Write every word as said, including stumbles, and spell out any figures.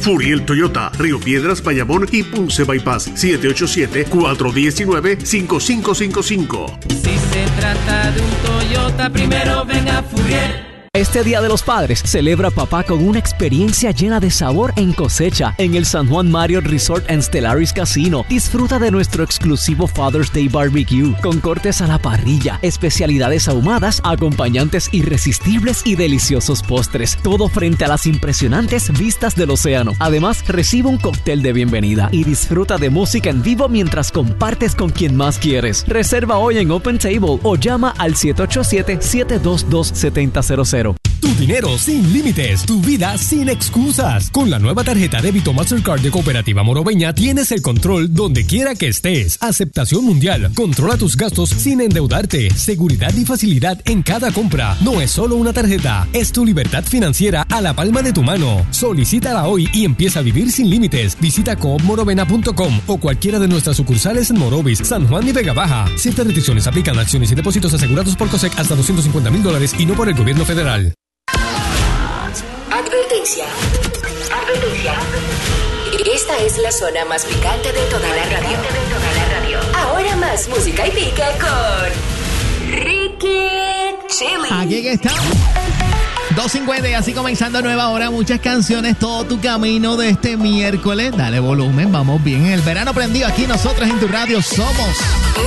Furiel Toyota, Río Piedras, Bayamón y Ponce Bypass. siete ocho siete, cuatro uno nueve, cinco cinco cinco cinco. Si se trata de un Toyota, primero ven a Furiel. Este Día de los Padres, celebra papá con una experiencia llena de sabor en Cosecha, en el San Juan Marriott Resort and Stellaris Casino. Disfruta de nuestro exclusivo Father's Day Barbecue, con cortes a la parrilla, especialidades ahumadas, acompañantes irresistibles y deliciosos postres. Todo frente a las impresionantes vistas del océano. Además, recibe un cóctel de bienvenida y disfruta de música en vivo mientras compartes con quien más quieres. Reserva hoy en Open Table o llama al siete ocho siete, siete dos dos, siete cero cero. Tu dinero sin límites, tu vida sin excusas. Con la nueva tarjeta débito Mastercard de Cooperativa Morobeña tienes el control donde quiera que estés. Aceptación mundial. Controla tus gastos sin endeudarte. Seguridad y facilidad en cada compra. No es solo una tarjeta, es tu libertad financiera a la palma de tu mano. Solicítala hoy y empieza a vivir sin límites. Visita coop morovena punto com o cualquiera de nuestras sucursales en Morovis, San Juan y Vega Baja. Ciertas restricciones aplican a acciones y depósitos asegurados por COSEC hasta doscientos cincuenta mil dólares y no por el gobierno federal. Advertencia. Advertencia. Esta es la zona más picante de toda la radio. Ahora más música y pique con Ricky Chili. Aquí que está. dos cincuenta y así comenzando nueva hora. Muchas canciones, todo tu camino de este miércoles. Dale volumen, vamos bien. El verano prendido aquí nosotros en tu radio somos